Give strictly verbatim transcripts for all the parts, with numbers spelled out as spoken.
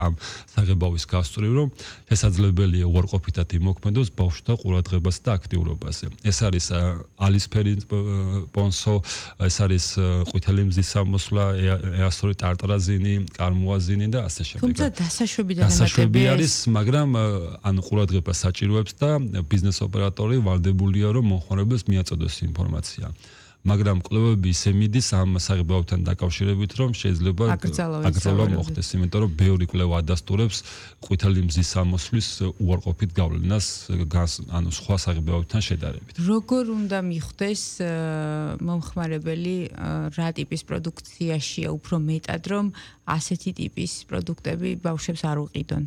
ამ საღებავის გასწვრივ, რომ შესაძლებელია უარყოფითად იმოქმედოს ბავშვთა ყურადღებას და აქტიურობაზე. ეს არის ალისფერი პონსო, ეს არის ყვითელი მზის სამოსვლა, ეასორი ტარტარაზინი, კარმოაზინი და ასე შემდეგ. თუმცა დასაშვები და დასაშვები არის, მაგრამ ანუ ყურადღებას საჭიროებს და ბიზნეს ოპერატორი ვალდებულია, რომ მომხმარებელს მიაწოდოს ინფორმაცია. მაგრამ კვლევები ისე მიდის ამ საღებავებთან დაკავშირებით, რომ შეიძლება აკრძალვა მოხდეს, იმიტომ რომ ბევრი კვლევა ადასტურებს ყვითელი მზის სამოსვლის უარყოფით გავლენას ანუ სხვა საღებავებთან შედარებით. როგორ უნდა მიხვდეს მომხმარებელი რა ტიპის პროდუქციაშია უფრო მეტად, რომ ასეთი ტიპის პროდუქტები ბავშვებს არ უყიდონ?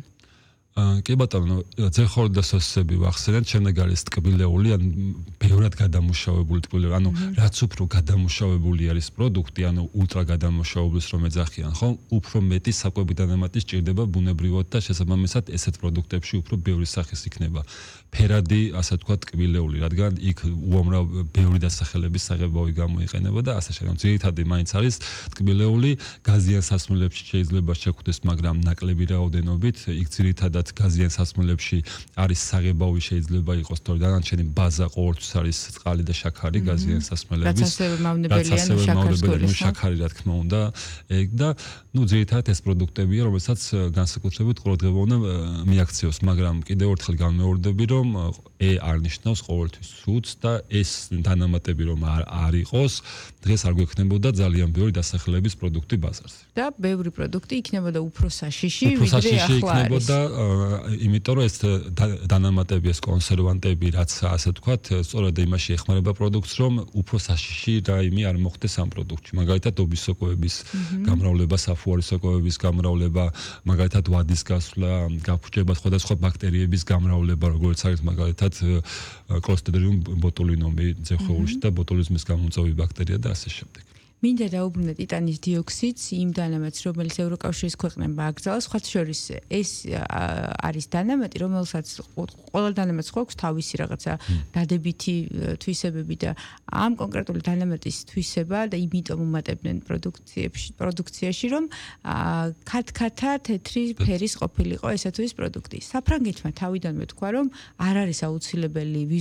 კი ბატონო, ძეხორ და სოსები ვახსენეთ, შემდეგ არის ტკბილეული, ან ბევრად გადამუშავებული ტკბილეული, ანუ რაც უფრო გადამუშავებული არის პროდუქტი, ანუ ულტრა გადამუშავებლის რომ ეძახიან, ხო, უფრო მეტი საკვები დანამატი სჭირდება ბუნებრივად და შესაბამისად ესეთ პროდუქტებში უფრო ბევრი სახის იქნება. ფერადი, ასე თქვა, ტკბილეული, რადგან იქ უამრავ ბევრი დასახელების საღებავი გამოიყენება და ასე შემდეგ. ძირითადად მაინც არის ტკბილეული, გაზიან სასმელებში შეიძლება შეგვხვდეს, მაგრამ ნაკლები რაოდენობით, იქ ძირითადად გაზიან სასმელებში არის საღებავი შეიძლება იყოს, თორე დანარჩენი ბაზა ყოველთვის არის წყალი და შაქარი გაზიან სასმელების. რაც ასევე მავნებელია შაქარი, რა თქმა უნდა, ეგ და ნუ ძირითადად ეს პროდუქტებია, რომელსაც განსაკუთრებით ყურადღება უნდა მიაქციოს, მაგრამ კიდევ ერთხელ განმეორდები, რომ ე არ ნიშნავს ყოველთვის სუძს და ეს დანამატები რომ არ იყოს, დღეს არ გვექნებოდა ძალიან ბევრი დასახელების პროდუქტი ბაზარზე. და ბევრი პროდუქტი იქნებოდა უფრო საშიში, ვიდრე ახლა არის. იქნებოდა, იმიტომ რომ ეს დანამატები, ეს კონსერვანტები, რაც ასე ვთქვათ, სწორედ იმაში ეხმარება პროდუქტს, რომ უფრო საშიში რაიმე არ მოხდეს ამ პროდუქტში. მაგალითად, ობის სოკოების გამრავლება, საფუარის სოკოების გამრავლება, მაგალითად, ვადის გასვლა, გაფუჭება სხვადასხვა ბაქტერიების გამრავლება, როგორც არის მაგალითად Clostridium botulinum-ი ძეხოულში და ბოტულიზმის გამომწვევი ბაქტერია და ასე შემდეგ. მინდა დაუბრუნდეთ ტიტანის დიოქსიდს, იმ დანამატს, რომელიც ევროკავშირის ქვეყნებმა აკრძალა, სხვათა შორის ეს არის დანამატი, რომელსაც ყველა დანამატს აქვს თავისი რაღაცა დადებითი თვისებები და ამ კონკრეტული დანამატის თვისება და იმიტომ უმატებდნენ პროდუქციებში, პროდუქციაში, რომ ქათქათა თეთრი ფერის ყოფილიყო ესა თუ ის პროდუქტი. საფრანგეთმა თავიდანვე თქვა, რომ არ არის აუცილებელი